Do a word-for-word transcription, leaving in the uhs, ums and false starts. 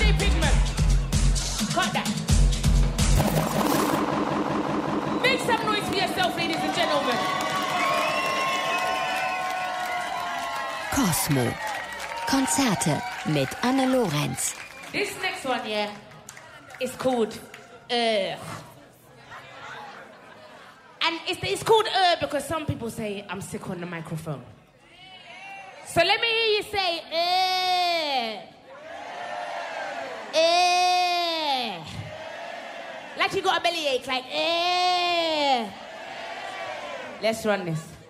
D Pigment. Cut that. Make some noise for yourself, ladies and gentlemen. Cosmo. Konzerte mit Anne Lorenz. This next one, yeah, is called Uh. And it's, it's called Uh because some people say I'm sick on the microphone. So let me hear you say Uh. Uh. Like you got a bellyache, like Uh. Let's run this.